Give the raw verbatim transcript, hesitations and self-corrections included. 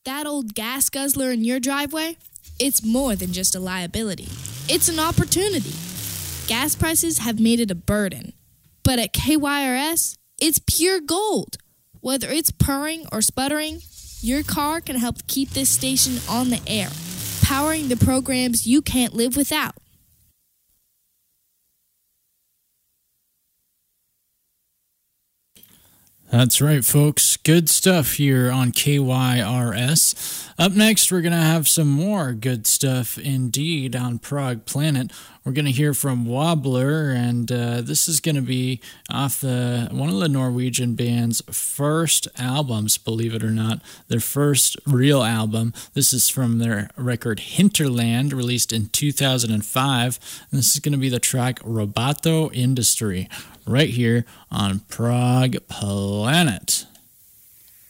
That old gas guzzler in your driveway? It's more than just a liability. It's an opportunity. Gas prices have made it a burden. But at K Y R S, it's pure gold. Whether it's purring or sputtering, your car can help keep this station on the air, powering the programs you can't live without. That's right, folks. Good stuff here on K Y R S. Up next, we're going to have some more good stuff indeed on Prog Planet. We're going to hear from Wobbler, and uh, this is going to be off the one of the Norwegian band's first albums, believe it or not, their first real album. This is from their record Hinterland, released in two thousand five, and this is going to be the track Roboto Industry, right here on Prog Planet.